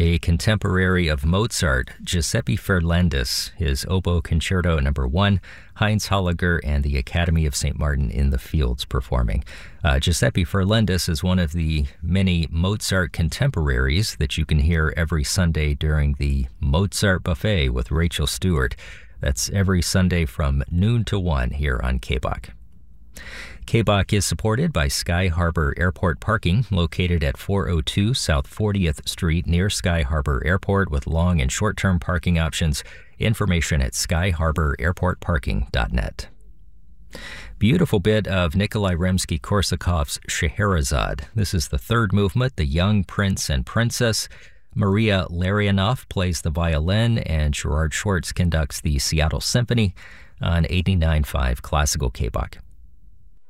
A contemporary of Mozart, Giuseppe Ferlandis, his Oboe Concerto No. 1, Heinz Holliger, and the Academy of St. Martin in the Fields performing. Giuseppe Ferlandis is one of the many Mozart contemporaries that you can hear every Sunday during the Mozart Buffet with Rachel Stewart. That's every Sunday from noon to 1 here on KBOC. KBOC is supported by Sky Harbor Airport Parking, located at 402 South 40th Street near Sky Harbor Airport with long and short-term parking options. Information at skyharbor.airportparking.net. Beautiful bit of Nikolai Rimsky-Korsakov's Scheherazade. This is the third movement, The Young Prince and Princess. Maria Larionov plays the violin, and Gerard Schwartz conducts the Seattle Symphony on 89.5 Classical KBOC.